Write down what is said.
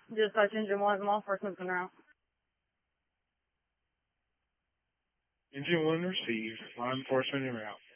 Dispatch Engine 1, law enforcement's en route. Engine 1 received. Law enforcement en route.